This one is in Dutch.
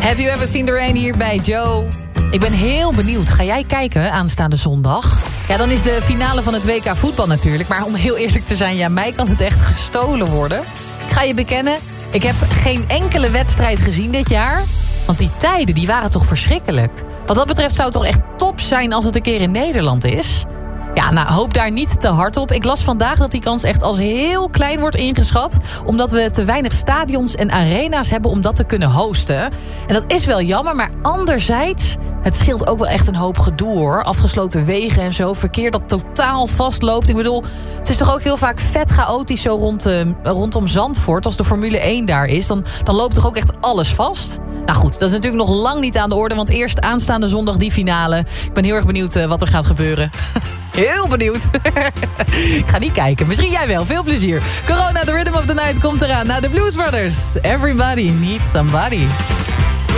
Have you ever seen the rain hier bij Joe? Ik ben heel benieuwd. Ga jij kijken aanstaande zondag? Ja, dan is de finale van het WK voetbal natuurlijk. Maar om heel eerlijk te zijn, ja, mij kan het echt gestolen worden. Ik ga je bekennen, ik heb geen enkele wedstrijd gezien dit jaar. Want die tijden, die waren toch verschrikkelijk. Wat dat betreft zou het toch echt top zijn als het een keer in Nederland is. Ja, nou, hoop daar niet te hard op. Ik las vandaag dat die kans echt als heel klein wordt ingeschat. Omdat we te weinig stadions en arena's hebben om dat te kunnen hosten. En dat is wel jammer, maar anderzijds, het scheelt ook wel echt een hoop gedoe, hoor. Afgesloten wegen en zo, verkeer dat totaal vastloopt. Ik bedoel, het is toch ook heel vaak vet chaotisch zo rondom Zandvoort. Als de Formule 1 daar is, dan loopt toch ook echt alles vast. Nou goed, dat is natuurlijk nog lang niet aan de orde, want eerst aanstaande zondag die finale. Ik ben heel erg benieuwd wat er gaat gebeuren. Heel benieuwd. Ik ga niet kijken. Misschien jij wel. Veel plezier. Corona, The Rhythm of the Night komt eraan. Na de Blues Brothers. Everybody needs somebody.